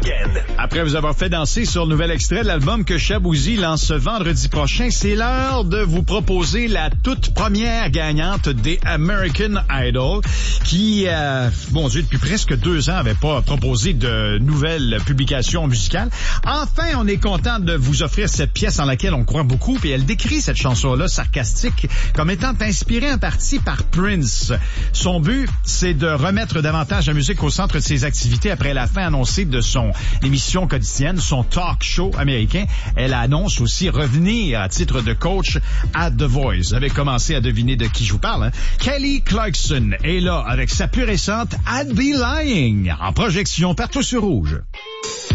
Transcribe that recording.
week-end. Après vous avoir fait danser sur le nouvel extrait de l'album que Shaboozey lance ce vendredi prochain, c'est l'heure de vous proposer la toute première gagnante des American Idol qui, mon Dieu, depuis presque 2 ans, avait pas proposé de nouvelles publications musicales. Enfin, on est content de vous offrir cette pièce en laquelle on croit beaucoup, puis elle décrit cette chanson-là sarcastique comme étant inspirée en partie par Prince. Son but, c'est de remettre davantage la musique au centre de ses activités après la fin annoncée de son émission quotidienne, son talk show américain. Elle annonce aussi revenir à titre de coach à The Voice. Vous avez commencé à deviner de qui je vous parle, hein? Kelly Clarkson est là avec sa plus récente I'd Be Lying en projection partout sur Rouge.